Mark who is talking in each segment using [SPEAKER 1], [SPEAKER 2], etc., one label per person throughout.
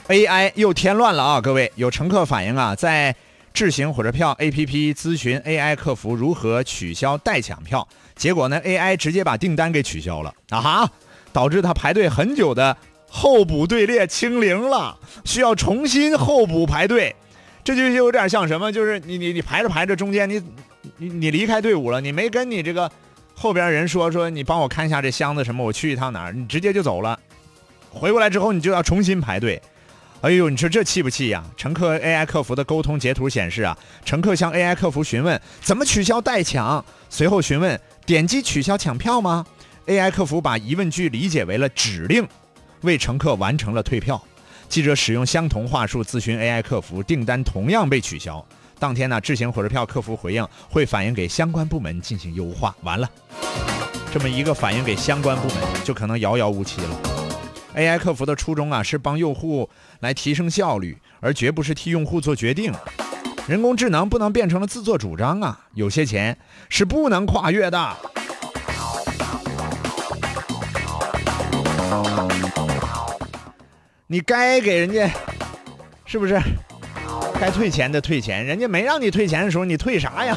[SPEAKER 1] AI 又添乱了啊！各位，有乘客反映啊，在智行火车票 APP 咨询 AI 客服如何取消代抢票，结果呢 AI 直接把订单给取消了导致他排队很久的候补队列清零了，需要重新候补排队。这就有点像什么，就是你排着排着，中间你离开队伍了，你没跟你这个后边人说你帮我看一下这箱子什么，我去一趟哪儿，你直接就走了，回过来之后你就要重新排队。哎呦，你说这气不气呀？乘客 AI 客服的沟通截图显示啊，乘客向 AI 客服询问怎么取消代抢，随后询问点击取消抢票吗？ AI 客服把疑问句理解为了指令，为乘客完成了退票。记者使用相同话术咨询 AI 客服，订单同样被取消。当天呢，智行火车票客服回应会反映给相关部门进行优化。完了，这么一个反映给相关部门，就可能遥遥无期了。AI 客服的初衷啊，是帮用户来提升效率，而绝不是替用户做决定。人工智能不能变成了自作主张啊，有些钱是不能跨越的。你该给人家，是不是？该退钱的退钱，人家没让你退钱的时候，你退啥呀？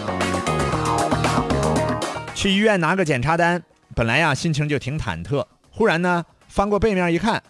[SPEAKER 1] 去医院拿个检查单，本来呀心情就挺忐忑，忽然呢翻过背面一看，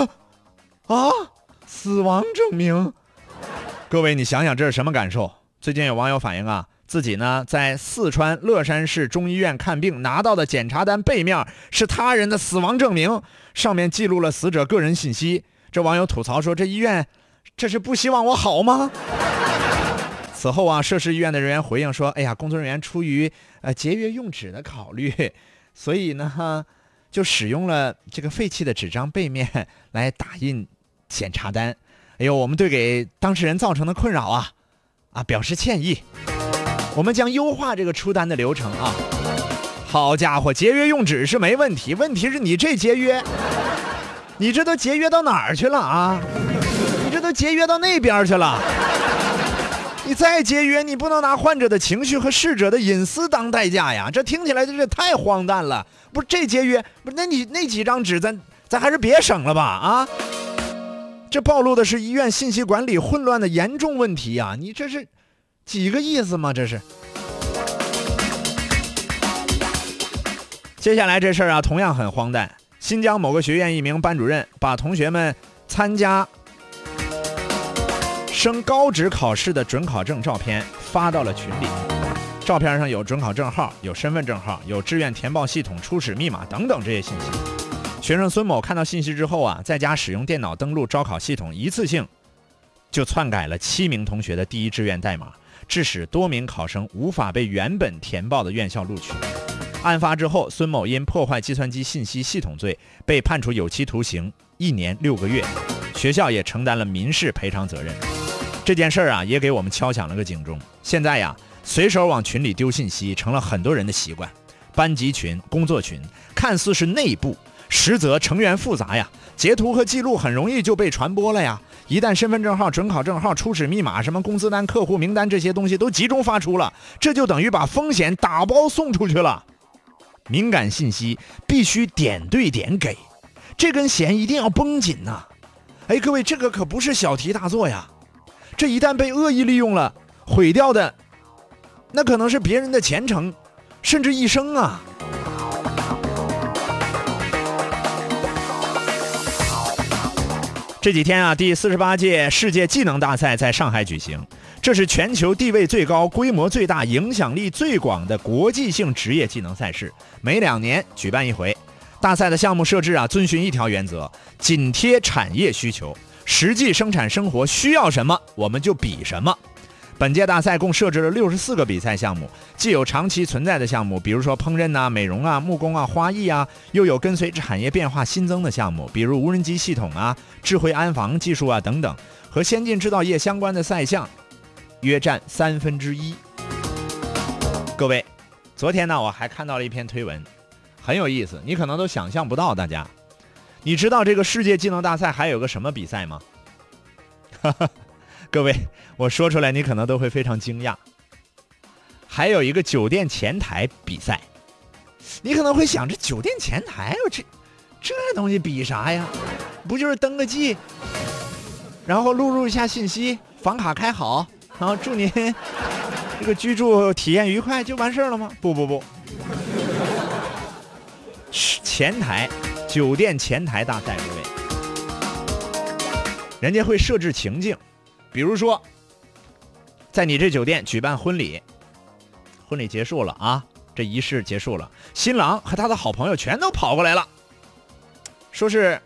[SPEAKER 1] 死亡证明。各位，你想想这是什么感受？最近有网友反映啊，自己呢在四川乐山市中医院看病，拿到的检查单背面是他人的死亡证明，上面记录了死者个人信息。这网友吐槽说，这医院这是不希望我好吗？此后啊，涉事医院的人员回应说，哎呀，工作人员出于节约用纸的考虑，所以呢就使用了这个废弃的纸张背面来打印检查单。哎呦，我们对给当事人造成的困扰表示歉意，我们将优化这个出单的流程啊。好家伙，节约用纸是没问题，问题是你这节约，你这都节约到哪儿去了啊？你这都节约到那边去了。你再节约，你不能拿患者的情绪和逝者的隐私当代价呀！这听起来这太荒诞了。不是这节约，不是那你那几张纸咱还是别省了吧啊！这暴露的是医院信息管理混乱的严重问题呀！你这是几个意思吗？这是。接下来这事儿啊，同样很荒诞。新疆某个学院一名班主任把同学们参加升高职考试的准考证照片发到了群里，照片上有准考证号，有身份证号，有志愿填报系统初始密码等等这些信息。学生孙某看到信息之后啊，在家使用电脑登录招考系统，一次性就篡改了7名同学的第一志愿代码，致使多名考生无法被原本填报的院校录取。案发之后，孙某因破坏计算机信息系统罪被判处有期徒刑1年6个月，学校也承担了民事赔偿责任。这件事啊，也给我们敲响了个警钟。现在呀，随手往群里丢信息成了很多人的习惯。班级群、工作群看似是内部，实则成员复杂呀，截图和记录很容易就被传播了呀。一旦身份证号、准考证号、初始密码、什么工资单、客户名单这些东西都集中发出了，这就等于把风险打包送出去了。敏感信息必须点对点给，这根弦一定要绷紧呐！哎，各位，这个可不是小题大做呀！这一旦被恶意利用了，毁掉的那可能是别人的前程，甚至一生啊！这几天啊，第48届世界技能大赛在上海举行，这是全球地位最高、规模最大、影响力最广的国际性职业技能赛事，每2年举办一回。大赛的项目设置啊，遵循一条原则：紧贴产业需求，实际生产生活需要什么，我们就比什么。本届大赛共设置了64个比赛项目，既有长期存在的项目，比如说烹饪啊、美容啊、木工啊、花艺啊，又有跟随产业变化新增的项目，比如无人机系统啊、智慧安防技术啊等等，和先进制造业相关的赛项约占1/3。各位，昨天呢，我还看到了一篇推文，很有意思，你可能都想象不到。大家，你知道这个世界技能大赛还有个什么比赛吗？各位，我说出来你可能都会非常惊讶，还有一个酒店前台比赛。你可能会想，这酒店前台这东西比啥呀？不就是登个记？ 然后录入一下信息，房卡开好，然后祝您这个居住体验愉快，就完事了吗？不，前台酒店前台大赛，各位，人家会设置情境，比如说在你这酒店举办婚礼，婚礼结束了啊，这仪式结束了，新郎和他的好朋友全都跑过来了，说是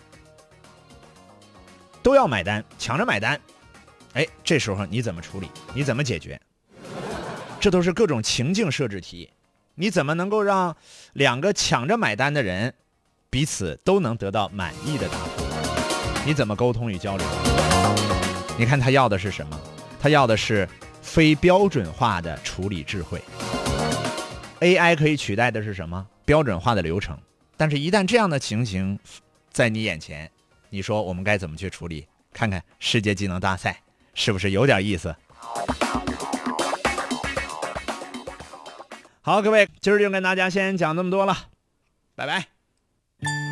[SPEAKER 1] 都要买单，抢着买单。哎，这时候你怎么处理？你怎么解决？这都是各种情境设置题，你怎么能够让两个抢着买单的人彼此都能得到满意的答复？你怎么沟通与交流？你看他要的是什么？他要的是非标准化的处理智慧。AI 可以取代的是什么？标准化的流程。但是一旦这样的情形在你眼前，你说我们该怎么去处理？看看世界技能大赛是不是有点意思？好，各位，今儿就跟大家先讲这么多了，拜拜。